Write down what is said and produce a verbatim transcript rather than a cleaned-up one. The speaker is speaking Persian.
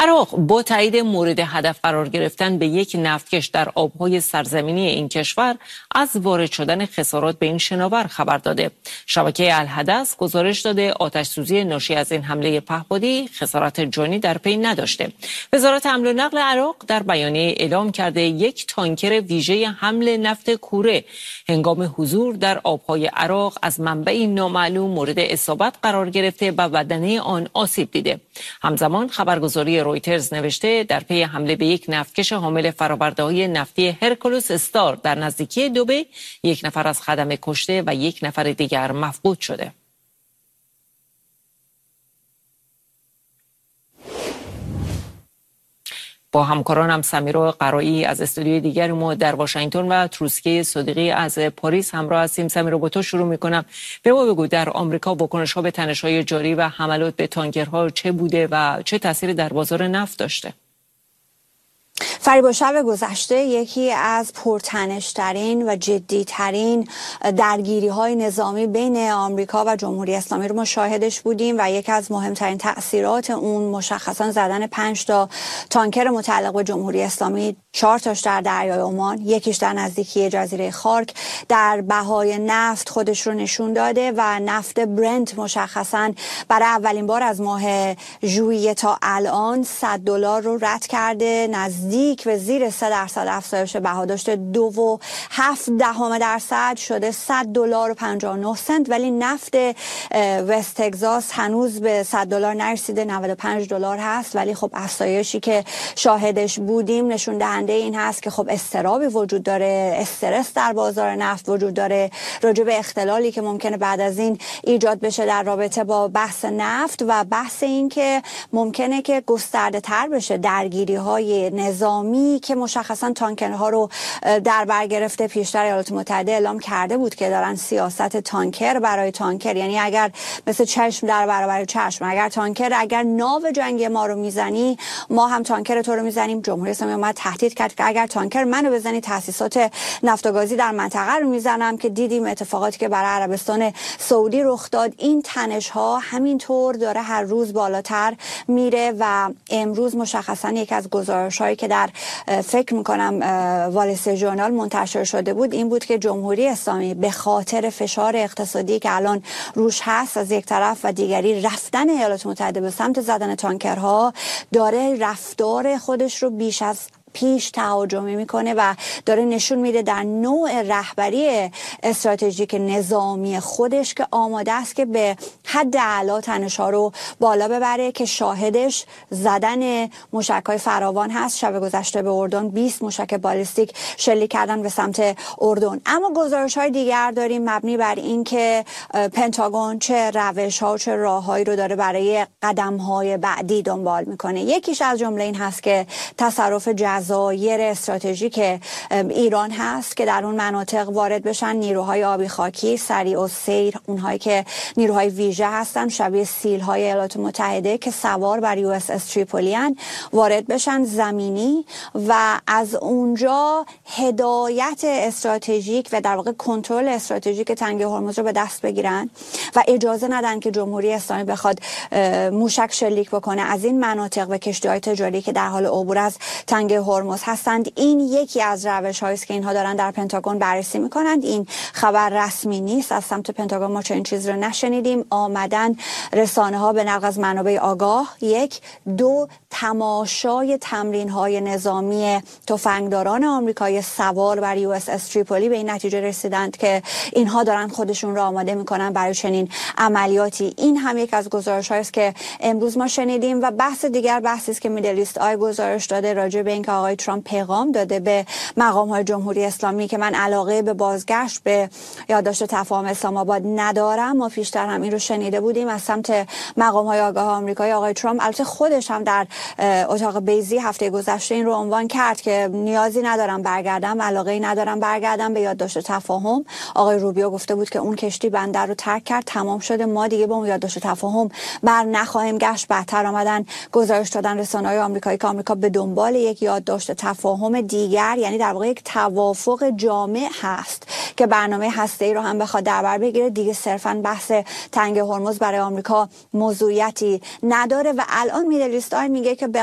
عراق با تایید مورد هدف قرار گرفتن به یک نفتکش در آبهای سرزمینی این کشور از وارد شدن خسارات به این شناور خبر داده. شبکه الحدث گزارش داده آتش سوزی ناشی از این حمله پهپادی خسارات جانی در پی نداشته. وزارت حمل و نقل عراق در بیانیه اعلام کرده یک تانکر ویژه حمل نفت کوره هنگام حضور در آبهای عراق از منبعی نامعلوم مورد اصابت قرار گرفته و بدنه آن آسیب دیده. همزمان خبرگزاری رویترز نوشته در پی حمله به یک نفتکش حامل فرآورده‌های نفتی هرکولوس استار در نزدیکی دبی یک نفر از خدمه کشته و یک نفر دیگر مفقود شده. با همکارانم سمیرا قرایی از استودیوی دیگر ما در واشنگتن و تروسکه صدیقی از پاریس همراه هستیم. سمیرا با تو شروع میکنم. به ما بگو در آمریکا واکنش‌ها به تنش‌های جاری و حملات به تانکرها چه بوده و چه تأثیری در بازار نفت داشته؟ فریبا، شب گذشته یکی از پرتنش‌ترین و جدی‌ترین درگیری‌های نظامی بین آمریکا و جمهوری اسلامی رو ما شاهدش بودیم و یکی از مهمترین تأثیرات اون مشخصاً زدن پنج تا تانکر متعلق به جمهوری اسلامی، چهار تاش در دریای عمان، یکیش در نزدیکی جزیره خارک، در بهای نفت خودش رو نشون داده و نفت برنت مشخصاً برای اولین بار از ماه ژوئیه تا الان صد دلار رو رد کرده، نزدیک و زیر سه درصد افزایش بها داشته، دو و هفت دهم درصد شده صد دلار و پنجاه و نه سنت، ولی نفت وست تگزاس هنوز به صد دلار نرسیده، نود و پنج دلار هست. ولی خب افزایشی که شاهدش بودیم نشون دهنده این هست که خب اضطرابی وجود داره، استرس در بازار نفت وجود داره راجع به اختلالی که ممکنه بعد از این ایجاد بشه در رابطه با بحث نفت و بحث این که ممکنه که گسترده تر بشه درگیری های نظامی که مشخصا تانکرها رو در بر گرفته. پیشتر ایالات متحده اعلام کرده بود که دارن سیاست تانکر برای تانکر، یعنی اگر مثل چشم در برابر چشم، اگر تانکر اگر ناو جنگی ما رو میزنی ما هم تانکر تو رو میزنیم. جمهوری اسلامی اومد تهدید کرد که اگر تانکر منو بزنی تاسیسات نفت و گازی در منطقه رو میزنم، که دیدیم اتفاقاتی که برای عربستان سعودی رخ داد. این تنش ها همینطور داره هر روز بالاتر میره و امروز مشخصا یک از گزارش‌هایی که در فکر میکنم وال استریت ژورنال منتشر شده بود این بود که جمهوری اسلامی به خاطر فشار اقتصادی که الان روش هست از یک طرف و دیگری رفتن ایالات متحده به سمت زدن تانکرها، داره رفتار خودش رو بیش از پیش تهاجمی میکنه و داره نشون میده در نوع رهبری استراتژیک نظامی خودش که آماده است که به حد اعلی تنش‌ها رو بالا ببره، که شاهدش زدن موشک‌های فراوان هست. شب گذشته به اردن بیست موشک بالستیک شلیک کردن به سمت اردن. اما گزارش‌های دیگر داریم مبنی بر این که پنتاگون چه روش‌ها و چه راههایی رو داره برای قدم‌های بعدی دنبال میکنه. یکیش از جمله این هست که تصرف جزایر استراتژیک ایران هست که در اون مناطق وارد بشن نیروهای آبی خاکی، سریع السیر، اونهایی که نیروهای ویژه هستن شبیه سیل‌های ایالات متحده که سوار بر یو اس اس تریپولیان، وارد بشن زمینی و از اونجا هدایت استراتژیک و در واقع کنترل استراتژیک تنگه هرمز رو به دست بگیرن و اجازه ندن که جمهوری اسلامی بخواد موشک شلیک بکنه از این مناطق و کشتی‌های تجاری که در حال عبور از تنگه هرمز هستند. این یکی از روش‌هایی است که اینها دارن در پنتاگون بررسی میکنند. این خبر رسمی نیست، از سمت پنتاگون ما چنین چیزی رو نشنیدیم. آمدن رسانه‌ها به نقل از منابع آگاه، یک دو تماشای تمرین‌های نظامی تفنگداران آمریکایی سوار بر یو اس اس تریپولی به این نتیجه رسیدند که اینها دارن خودشون رو آماده میکنن برای چنین عملیاتی. این هم یک از گزارش‌هایی است که امروز ما شنیدیم و بحث دیگر بحثی است که میدل ایست آی گزارش داده راجع به اینکه آقای ترامپ پیغام داده به مقام‌های جمهوری اسلامی که من علاقه به بازگشت به یادداشت تفاهم اسلام آباد ندارم. ما پیشتر هم این رو شنیده بودیم از سمت مقام‌های آگاه آمریکایی. آقای ترامپ البته خودش هم در اتاق بیضی هفته گذشته این رو عنوان کرد که نیازی ندارم برگردم، علاقه‌ای ندارم برگردم به یادداشت تفاهم. آقای روبیو گفته بود که اون کشتی بندر رو ترک کرد، تمام شده، ما دیگه با اون یادداشت تفاهم بر نخواهیم گشت. بهتر آمدن گزارش دادن رسانه‌های آمریکایی که آمریکا به دنبال یک یادداشت تفاهم دیگر، یعنی در واقع یک توافق جامع هست که برنامه هسته‌ای رو هم بخواد در بر بگیره. دیگه صرفاً بحث تنگه هرمز برای آمریکا موضوعیتی نداره و الان میدل ایست آی میگه که